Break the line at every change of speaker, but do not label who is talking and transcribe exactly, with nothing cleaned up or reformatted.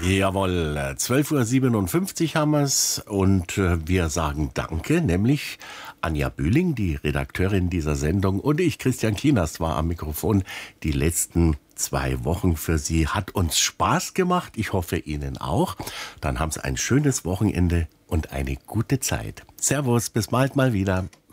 Jawohl, zwölf Uhr siebenundfünfzig haben wir es und äh, wir sagen Danke, nämlich Anja Bühling, die Redakteurin dieser Sendung, und ich, Christian Kienast, war am Mikrofon die letzten zwei Wochen für Sie. Hat uns Spaß gemacht, ich hoffe Ihnen auch. Dann haben Sie ein schönes Wochenende und eine gute Zeit. Servus, bis bald mal wieder.